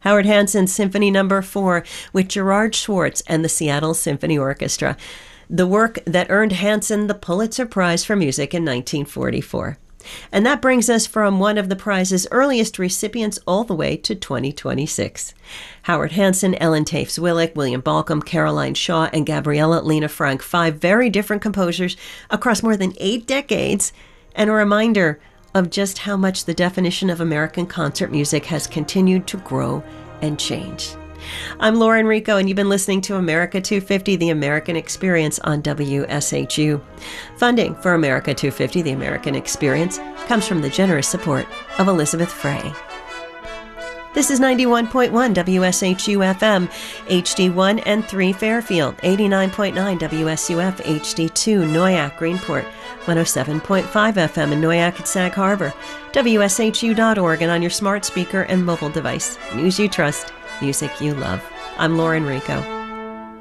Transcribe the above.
Howard Hanson's Symphony No. 4 with Gerard Schwartz and the Seattle Symphony Orchestra, the work that earned Hanson the Pulitzer Prize for Music in 1944. And that brings us from one of the prize's earliest recipients all the way to 2026. Howard Hanson, Ellen Tafe-Zwillich, William Balcom, Caroline Shaw, and Gabriella Lena Frank, 5 very different composers across more than 8 decades, and a reminder of just how much the definition of American concert music has continued to grow and change. I'm Lauren Rico, and you've been listening to America 250, The American Experience on WSHU. Funding for America 250, The American Experience comes from the generous support of Elizabeth Frey. This is 91.1 WSHU FM, HD1 and 3 Fairfield, 89.9 WSUF HD2 Noyak Greenport, 107.5 FM in Noyak at Sag Harbor, WSHU.org, and on your smart speaker and mobile device. News you trust, music you love. I'm Lauren Rico.